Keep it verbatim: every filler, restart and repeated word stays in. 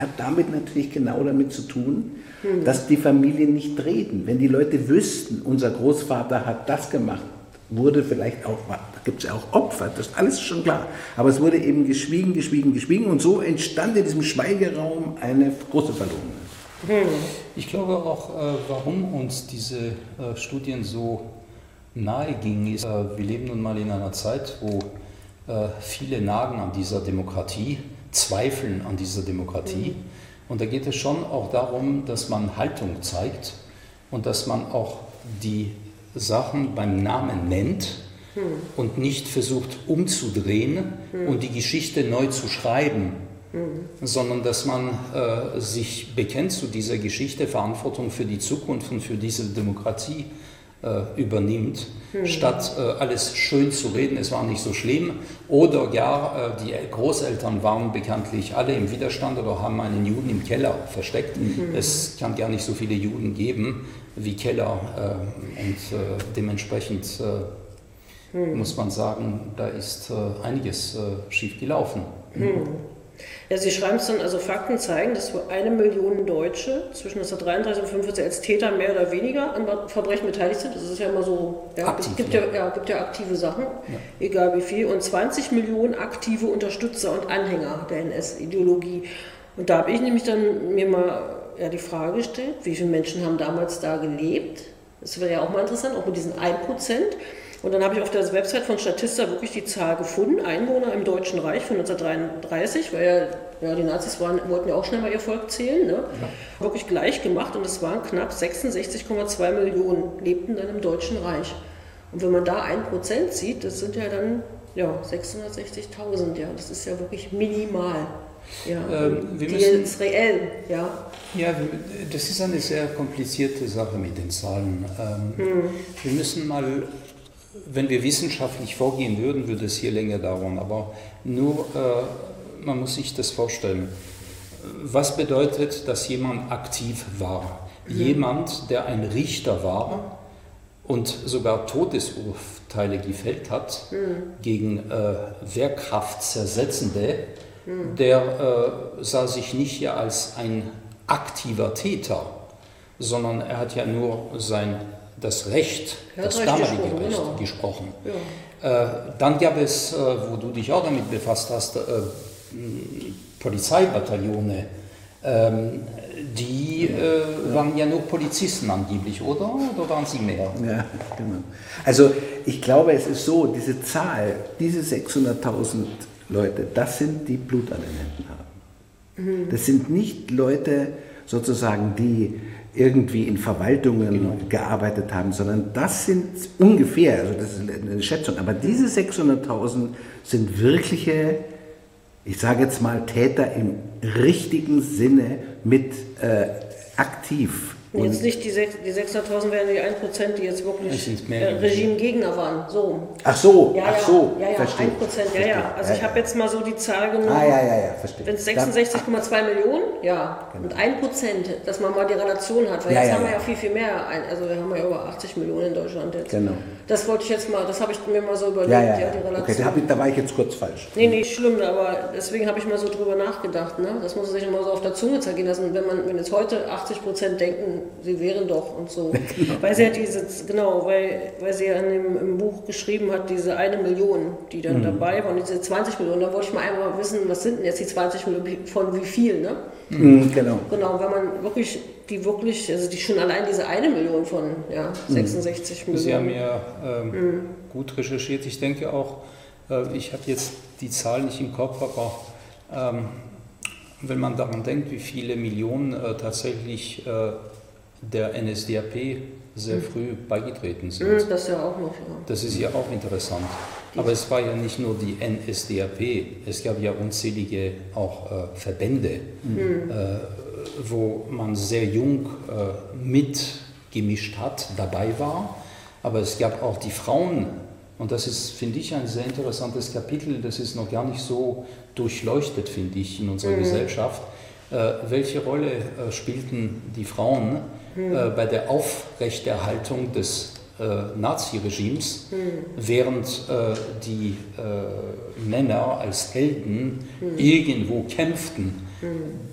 Hat damit natürlich genau damit zu tun, hm. dass die Familien nicht reden. Wenn die Leute wüssten, unser Großvater hat das gemacht, wurde vielleicht auch, da gibt es ja auch Opfer, das ist alles schon klar. Aber es wurde eben geschwiegen, geschwiegen, geschwiegen und so entstand in diesem Schweigeraum eine große Verlogenheit. Hm. Ich glaube auch, warum uns diese Studien so nahe gingen, ist, wir leben nun mal in einer Zeit, wo viele nagen an dieser Demokratie, zweifeln an dieser Demokratie. Mhm. Und da geht es schon auch darum, dass man Haltung zeigt und dass man auch die Sachen beim Namen nennt mhm. und nicht versucht umzudrehen mhm. und die Geschichte neu zu schreiben, mhm. sondern dass man äh, sich bekennt zu dieser Geschichte, Verantwortung für die Zukunft und für diese Demokratie äh, übernimmt, hm. statt äh, alles schön zu reden, es war nicht so schlimm, oder gar äh, die Großeltern waren bekanntlich alle im Widerstand oder haben einen Juden im Keller versteckt. Hm. Es kann gar nicht so viele Juden geben wie Keller äh, und äh, dementsprechend äh, hm. muss man sagen, da ist äh, einiges äh, schief gelaufen. Hm. Ja, Sie schreiben es dann, also Fakten zeigen, dass wohl eine Million Deutsche zwischen neunzehnhundertdreiunddreißig und neunzehnhundertfünfundvierzig als Täter mehr oder weniger an Verbrechen beteiligt sind. Das ist ja immer so, ja, aktiv, es gibt ja, ja, gibt ja aktive Sachen, ja. egal wie viel. Und zwanzig Millionen aktive Unterstützer und Anhänger der N S-Ideologie. Und da habe ich nämlich dann mir mal ja, die Frage gestellt, wie viele Menschen haben damals da gelebt? Das wäre ja auch mal interessant, auch mit diesen ein Prozent. Und dann habe ich auf der Website von Statista wirklich die Zahl gefunden, Einwohner im Deutschen Reich von neunzehnhundertdreiunddreißig, weil ja, ja die Nazis waren, wollten ja auch schnell mal ihr Volk zählen, ne? Ja. Wirklich gleich gemacht und es waren knapp sechsundsechzig Komma zwei Millionen, lebten dann im Deutschen Reich. Und wenn man da ein Prozent sieht, das sind ja dann ja, sechshundertsechzigtausend, ja, das ist ja wirklich minimal. Ja, ähm, wir die müssen, ist reell, ja. Ja, das ist eine sehr komplizierte Sache mit den Zahlen. Ähm, hm. Wir müssen mal... Wenn wir wissenschaftlich vorgehen würden, würde es hier länger dauern, aber nur, äh, man muss sich das vorstellen. Was bedeutet, dass jemand aktiv war? Mhm. Jemand, der ein Richter war und sogar Todesurteile gefällt hat mhm. gegen äh, Wehrkraftzersetzende, mhm. der äh, sah sich nicht ja als ein aktiver Täter, sondern er hat ja nur sein das Recht, das damalige gesprochen, Recht genau. gesprochen. Ja. Äh, dann gab es, äh, wo du dich auch damit befasst hast, äh, Polizeibataillone. Ähm, die äh, ja. waren ja nur Polizisten angeblich, oder? Oder waren sie mehr? Ja, genau. Also ich glaube, es ist so, diese Zahl, diese sechshunderttausend Leute, das sind die Blut an den Händen haben. Mhm. Das sind nicht Leute sozusagen, die irgendwie in Verwaltungen genau. gearbeitet haben, sondern das sind ungefähr, also das ist eine Schätzung, aber diese sechshunderttausend sind wirkliche, ich sage jetzt mal, Täter im richtigen Sinne mit äh, aktiv. Und jetzt nicht die, die sechshunderttausend wären die ein Prozent, die jetzt wirklich äh, Regimegegner waren. So. Ach so, ja, ach ja, so, ja, ja, verstehe. ein Prozent, ja, ja. Also ja, ich habe jetzt mal so die Zahl genommen. Ah, ja, ja, ja, verstehe. Wenn es sechsundsechzig Komma zwei Millionen, ja, genau. Und ein Prozent, dass man mal die Relation hat, weil ja, jetzt ja, haben wir ja viel, viel mehr, also wir haben ja über achtzig Millionen in Deutschland jetzt. Genau. Das wollte ich jetzt mal, das habe ich mir mal so überlegt, ja, ja, ja, die Relation. Okay, da, hab ich, da war ich jetzt kurz falsch. Nee, nee, schlimm, aber deswegen habe ich mal so drüber nachgedacht, ne? Das muss man sich immer so auf der Zunge zergehen lassen. Wenn man, wenn jetzt heute achtzig Prozent denken, sie wären doch und so. Genau. Weil sie ja diese, genau, weil, weil sie ja in dem, im Buch geschrieben hat, diese eine Million, die dann mhm. dabei waren, diese zwanzig Millionen, da wollte ich mal einmal wissen, was sind denn jetzt die zwanzig Millionen, von wie viel, ne? Mhm, genau. Genau, wenn man wirklich, die wirklich, also die schon allein diese eine Million von, ja, sechsundsechzig mhm. Millionen. Sie haben ja ähm, mhm. gut recherchiert, ich denke auch, äh, ich habe jetzt die Zahl nicht im Kopf, aber ähm, wenn man daran denkt, wie viele Millionen äh, tatsächlich äh, der N S D A P sehr mhm. früh beigetreten sind. Das ist ja auch noch, ja. Das ist ja auch interessant. Aber es war ja nicht nur die N S D A P, es gab ja unzählige auch äh, Verbände, mhm. äh, wo man sehr jung äh, mitgemischt hat, dabei war. Aber es gab auch die Frauen, und das ist, finde ich, ein sehr interessantes Kapitel, das ist noch gar nicht so durchleuchtet, finde ich, in unserer mhm. Gesellschaft. Äh, welche Rolle äh, spielten die Frauen mhm. äh, bei der Aufrechterhaltung des äh, Naziregimes, mhm. während äh, die äh, Männer als Helden mhm. irgendwo kämpften? Mhm.